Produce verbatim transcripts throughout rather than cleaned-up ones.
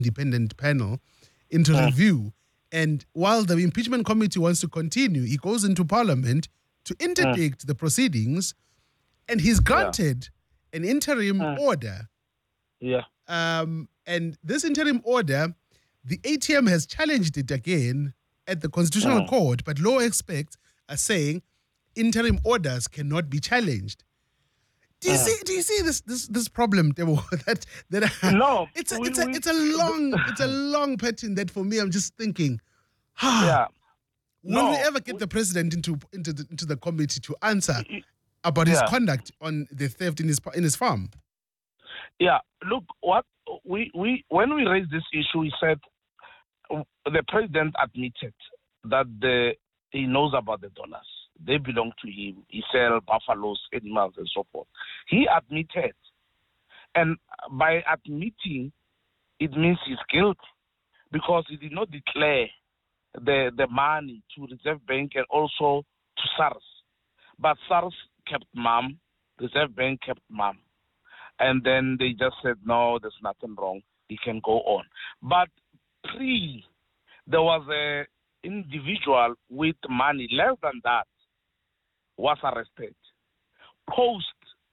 independent panel into Mm. review. And while the impeachment committee wants to continue, he goes into parliament to interdict the proceedings, and he's granted an interim Mm. order. Yeah. Um, and this interim order, the A T M has challenged it again at the Constitutional Mm. Court, but law experts are saying interim orders cannot be challenged. Do you Mm. see? Do you see this this this problem, Tebo? That that No, it's a we- it's a we- it's a long it's a long pattern that for me I'm just thinking, ah, Yeah. will No, we ever get we- the president into into the, into the committee to answer y- about his yeah. conduct on the theft in his in his farm? Yeah, look, what we, we when we raised this issue, we said uh, the president admitted that the he knows about the dollars. They belong to him. He sells buffaloes, animals, and so forth. He admitted, and by admitting, it means he's guilty because he did not declare the the money to Reserve Bank and also to SARS. But SARS kept mum, Reserve Bank kept mum. And then they just said, no, there's nothing wrong. He can go on. But pre, there was a individual with money less than that was arrested. Post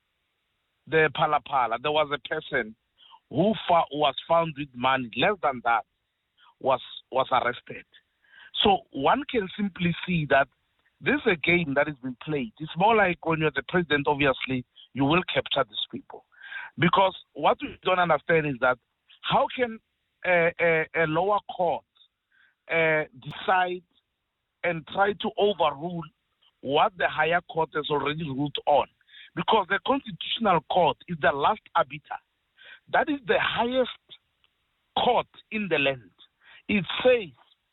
the Palapala, there was a person who fa- was found with money less than that was was arrested. So one can simply see that this is a game that is being played. It's more like when you're the president, obviously, you will capture these people. Because what we don't understand is that how can a, a, a lower court uh, decide and try to overrule what the higher court has already ruled on? Because the Constitutional Court is the last arbiter. That is the highest court in the land. It says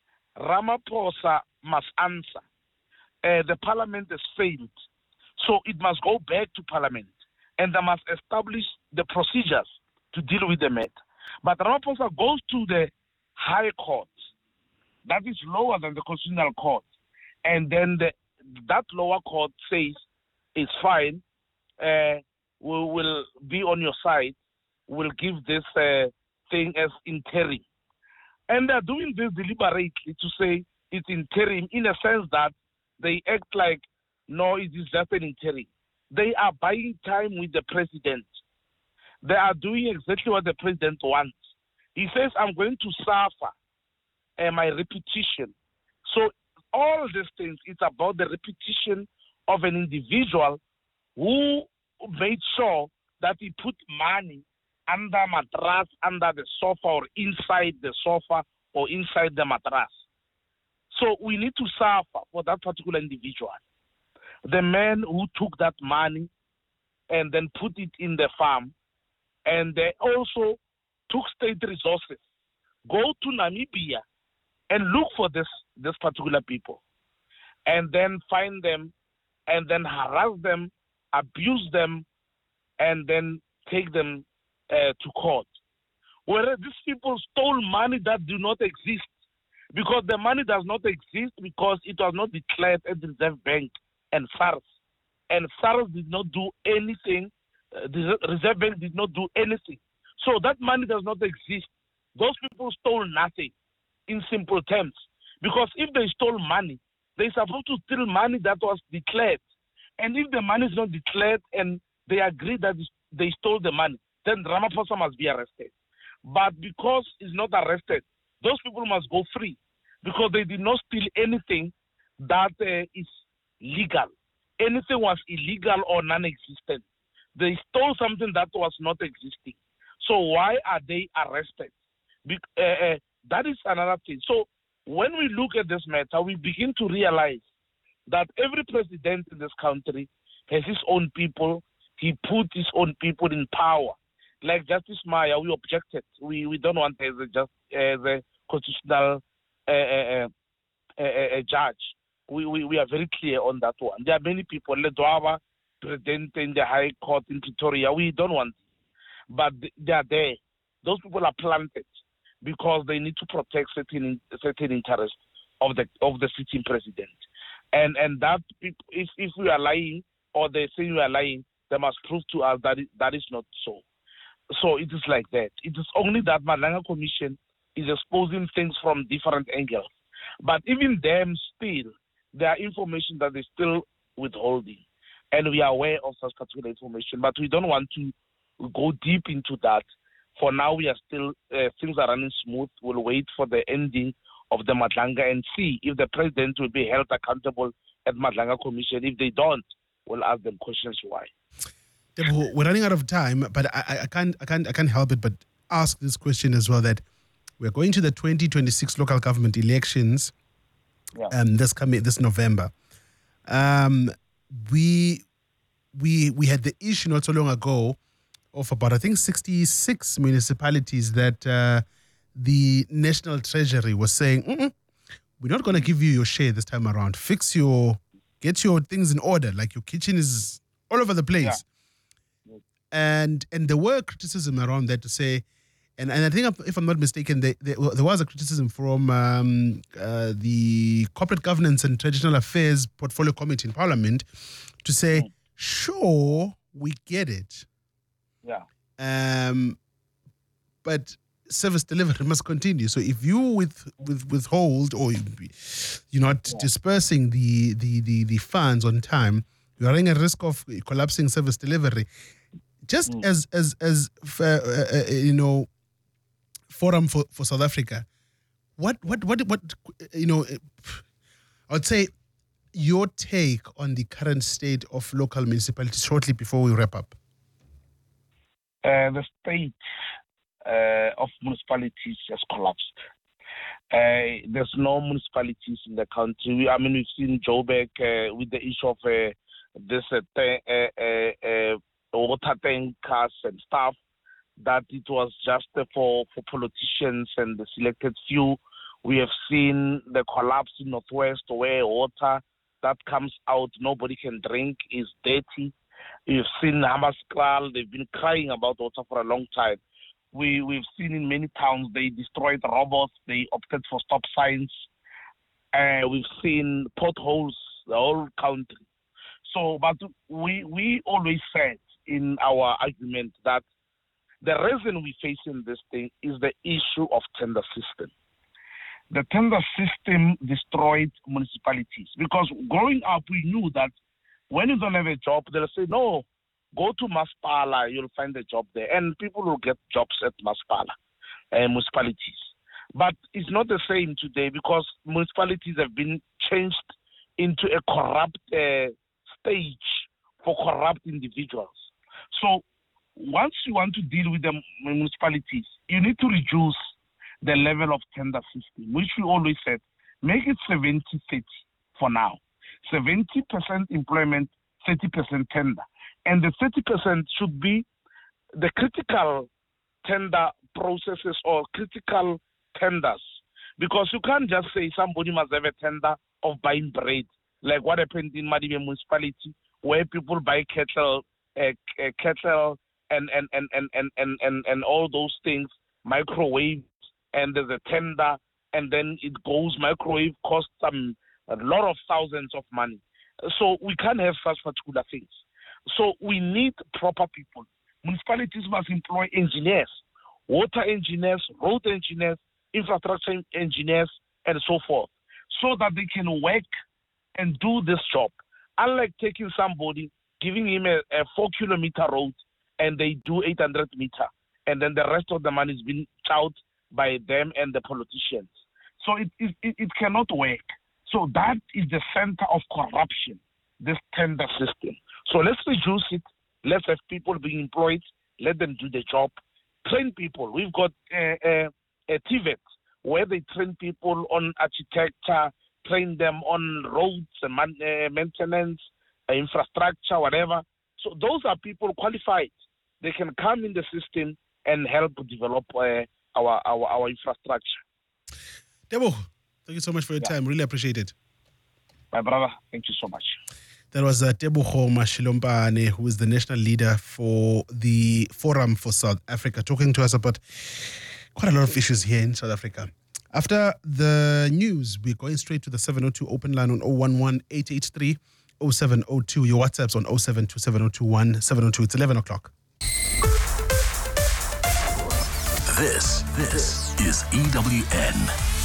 Ramaphosa must answer. Uh, the parliament has failed. So it must go back to parliament. And they must establish the procedures to deal with the matter. But Ramaphosa goes to the high court, that is lower than the Constitutional Court, and then the, that lower court says it's fine, uh, we will be on your side, we'll give this uh, thing as interim. And they're doing this deliberately to say it's interim in a sense that they act like, no, it is just an interim. They are buying time with the president. They are doing exactly what the president wants. He says, I'm going to suffer uh, my reputation. So all these things, it's about the reputation of an individual who made sure that he put money under mattress, under the sofa, or inside the sofa, or inside the mattress. So we need to suffer for that particular individual. The man who took that money and then put it in the farm, and they also took state resources, go to Namibia and look for this, this particular people, and then find them, and then harass them, abuse them, and then take them uh, to court. Whereas these people stole money that do not exist, because the money does not exist because it was not declared at the Reserve Bank and SARS. And SARS did not do anything. Uh, the Reserve Bank did not do anything. So that money does not exist. Those people stole nothing, in simple terms. Because if they stole money, they're supposed to steal money that was declared. And if the money is not declared and they agree that they stole the money, then Ramaphosa must be arrested. But because he's not arrested, those people must go free because they did not steal anything that uh, is legal. Anything was illegal or non-existent. They stole something that was not existing. So why are they arrested? Be- uh, uh, that is another thing. So when we look at this matter, we begin to realize that every president in this country has his own people. He put his own people in power. Like Justice Maya, we objected. We we don't want as a just as a constitutional uh, uh, uh, uh, judge. We, we we are very clear on that one. There are many people, Ledwaba, president in the High Court in Pretoria. We don't want, but they are there. Those people are planted because they need to protect certain certain interests of the of the sitting president. And and that if if we are lying or they say we are lying, they must prove to us that it, that is not so. So it is like that. It is only that Malanga Commission is exposing things from different angles. But even them still, there are information that they're still withholding. And we are aware of such particular information, but we don't want to go deep into that. For now, we are still, uh, things are running smooth. We'll wait for the ending of the Madlanga and see if the president will be held accountable at Madlanga Commission. If they don't, we'll ask them questions why. We're running out of time, but I, I can't, I can't, I can't help it but ask this question as well. That we're going to the twenty twenty-six local government elections. Yeah. Um, this coming this November. Um, we we we had the issue not so long ago of about I think sixty-six municipalities that uh, the National Treasury was saying, Mm-mm, we're not going to give you your share this time around. Fix your, get your things in order. Like your kitchen is all over the place. Yeah. And and there were criticism around that to say, and, and I think if I'm not mistaken, they, they, there was a criticism from um, uh, the Corporate Governance and Traditional Affairs Portfolio Committee in Parliament to say, mm. sure, we get it. Yeah. Um, but service delivery must continue. So if you with, with withhold or you're not yeah. dispersing the, the, the, the funds on time, you're running a risk of collapsing service delivery. Just mm. as as as uh, uh, you know, Forum for, for South Africa, what what what what you know, I would say your take on the current state of local municipalities shortly before we wrap up. Uh, the state uh, of municipalities has collapsed. Uh, there's no municipalities in the country. We, I mean, we've seen Joburg uh, with the issue of uh, this uh, uh, uh, uh, water tankers and stuff, that it was just uh, for, for politicians and the selected few. We have seen the collapse in Northwest where water that comes out, nobody can drink, is dirty. We've seen Hammanskraal, they've been crying about water for a long time. We, we've seen in many towns, they destroyed robots, they opted for stop signs. Uh, we've seen potholes, the whole country. So, but we, we always said in our argument that the reason we're facing this thing is the issue of tender system. The tender system destroyed municipalities because growing up, we knew that when you don't have a job, they'll say, no, go to Masipala, you'll find a job there. And people will get jobs at Masipala, uh, municipalities. But it's not the same today because municipalities have been changed into a corrupt uh, stage for corrupt individuals. So once you want to deal with the municipalities, you need to reduce the level of tender system, which we always said, make it seventy thirty for now. seventy percent employment, thirty percent tender. And the thirty percent should be the critical tender processes or critical tenders. Because you can't just say somebody must have a tender of buying bread, like what happened in Madibe municipality, where people buy cattle, uh, uh, cattle and, and, and, and, and, and, and, and all those things, microwaves, and there's a tender, and then it goes, microwave costs some a lot of thousands of money. So we can't have such particular things. So we need proper people. Municipalities must employ engineers, water engineers, road engineers, infrastructure engineers, and so forth, so that they can work and do this job. Unlike taking somebody, giving him a, a four kilometer road, and they do eight hundred meter, and then the rest of the money is being chowed by them and the politicians. So it, it, it cannot work. So that is the center of corruption, this tender system. So let's reduce it. Let's have people being employed. Let them do the job. Train people. We've got a, a, a T V E T where they train people on architecture, train them on roads and man, uh, maintenance, uh, infrastructure, whatever. So those are people qualified. They can come in the system and help develop uh, our, our our infrastructure. Debo, thank you so much for your yeah. time. Really appreciate it. My brother, thank you so much. That was uh, Tebogo Mashilompane, who is the national leader for the Forum for South Africa, talking to us about quite a lot of issues here in South Africa. After the news, we're going straight to the seven oh two open line on oh one one, eight eight three, oh seven oh two. Your WhatsApp's on oh seven two seven oh two one seven oh two. It's eleven o'clock. This, this is E W N.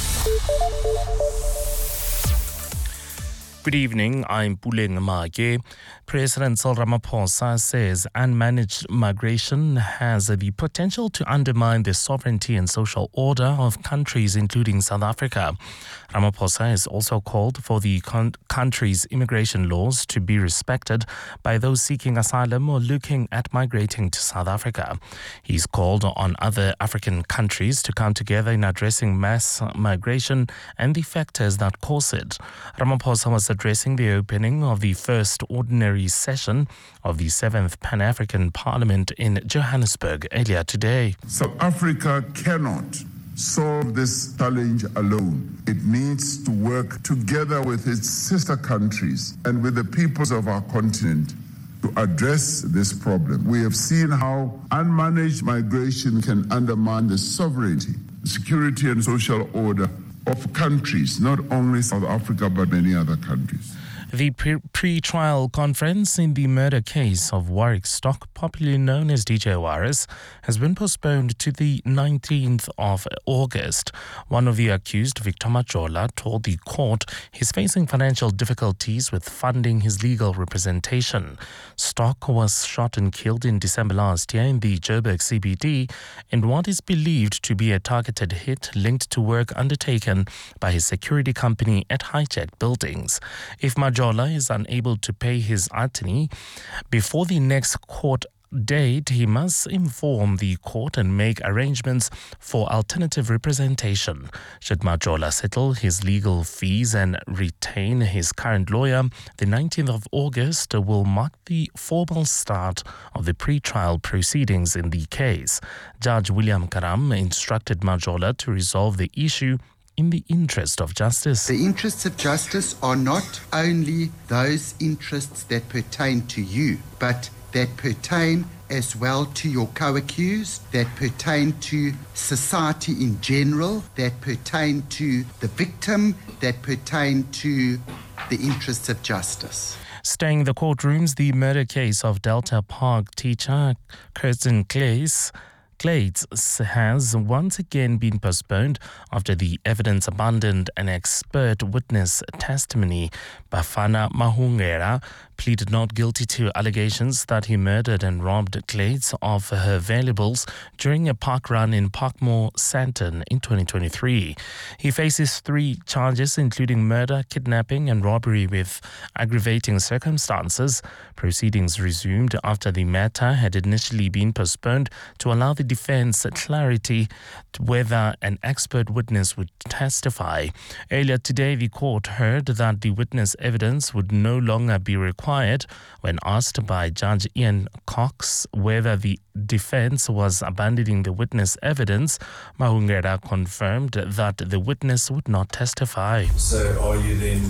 Good evening, I'm Puleng Mage. President Cyril Ramaphosa says unmanaged migration has the potential to undermine the sovereignty and social order of countries, including South Africa. Ramaphosa has also called for the con- country's immigration laws to be respected by those seeking asylum or looking at migrating to South Africa. He's called on other African countries to come together in addressing mass migration and the factors that cause it. Ramaphosa was addressing the opening of the first ordinary session of the seventh Pan-African Parliament in Johannesburg earlier today. South Africa cannot solve this challenge alone. It needs to work together with its sister countries and with the peoples of our continent to address this problem. We have seen how unmanaged migration can undermine the sovereignty, security and social order of countries, not only South Africa but many other countries. The pre-trial conference in the murder case of Warwick Stock, popularly known as D J Warris, has been postponed to the nineteenth of August. One of the accused, Victor Majola, told the court he's facing financial difficulties with funding his legal representation. Stock was shot and killed in December last year in the Joburg C B D in what is believed to be a targeted hit linked to work undertaken by his security company at hijacked buildings. If Majola is unable to pay his attorney before the next court date, he must inform the court and make arrangements for alternative representation. Should Majola settle his legal fees and retain his current lawyer, the nineteenth of August will mark the formal start of the pre-trial proceedings in the case. Judge William Karam instructed Majola to resolve the issue in the interest of justice. The interests of justice are not only those interests that pertain to you, but that pertain as well to your co-accused, that pertain to society in general, that pertain to the victim, that pertain to the interests of justice. Staying in the courtrooms, the murder case of Delta Park teacher Kirsten Claes Glades has once again been postponed after the evidence abandoned an expert witness testimony. Bafana Mahungera pleaded not guilty to allegations that he murdered and robbed Glades of her valuables during a park run in Parkmore, Sandton in twenty twenty-three. He faces three charges, including murder, kidnapping and robbery with aggravating circumstances. Proceedings resumed after the matter had initially been postponed to allow the defense clarity to whether an expert witness would testify. Earlier today, the court heard that the witness evidence would no longer be required. When asked by Judge Ian Cox whether the defense was abandoning the witness evidence, Mahungera confirmed that the witness would not testify. So are you then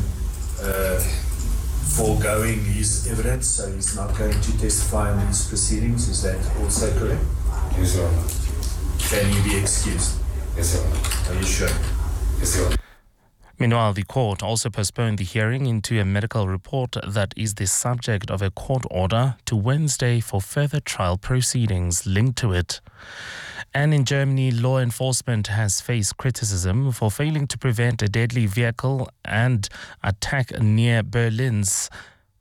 uh, foregoing his evidence, so he's not going to testify in these proceedings? Is that also correct? Yes, Your Honor. Can he be excused? Yes, Your Honor. Are you sure? Yes, Your Honor. Meanwhile, the court also postponed the hearing into a medical report that is the subject of a court order to Wednesday for further trial proceedings linked to it. And in Germany, law enforcement has faced criticism for failing to prevent a deadly vehicle and attack near Berlin's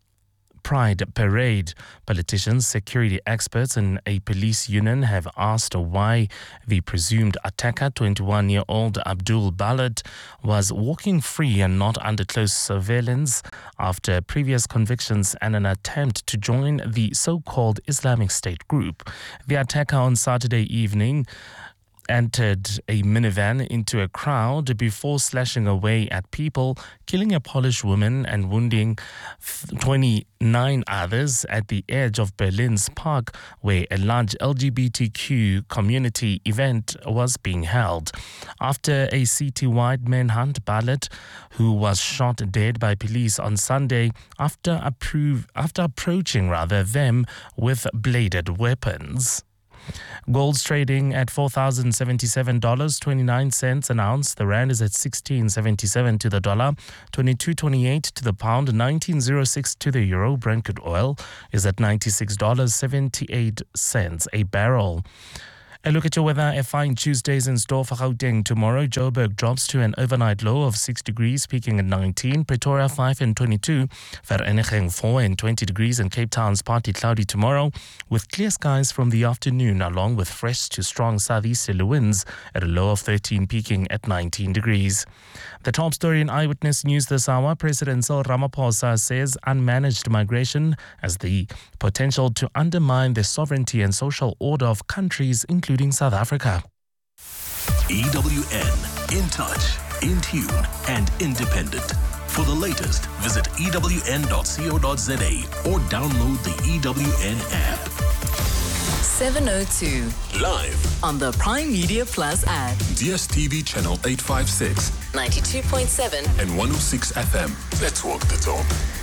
Pride Parade. Politicians, security experts and a police union have asked why the presumed attacker, twenty-one-year-old Abdul Balad, was walking free and not under close surveillance after previous convictions and an attempt to join the so-called Islamic State group. The attacker on Saturday evening entered a minivan into a crowd before slashing away at people, killing a Polish woman and wounding twenty-nine others at the edge of Berlin's park, where a large L G B T Q community event was being held. After a city-wide manhunt, Balad, who was shot dead by police on Sunday after, approve, after approaching rather them with bladed weapons. Gold's trading at four thousand seventy-seven dollars and twenty-nine cents an ounce. The rand is at sixteen seventy-seven to the dollar, twenty-two twenty-eight to the pound, nineteen oh six to the euro. Brent crude oil is at ninety-six dollars and seventy-eight cents a barrel. A look at your weather. A fine Tuesday's in store for Gauteng tomorrow. Joburg drops to an overnight low of six degrees, peaking at nineteen. Pretoria five and twenty-two. Vereeniging four and twenty degrees. And Cape Town's partly cloudy tomorrow, with clear skies from the afternoon, along with fresh to strong southeasterly winds at a low of thirteen, peaking at nineteen degrees. The top story in Eyewitness News this hour. President Cyril Ramaphosa says unmanaged migration has the potential to undermine the sovereignty and social order of countries, including South Africa. E W N, in touch, in tune, and independent. For the latest, visit E W N dot co dot za or download the E W N app. seven oh two. Live on the Prime Media Plus app. D S T V channel eight five six. ninety-two point seven. And one oh six F M. Let's walk the talk.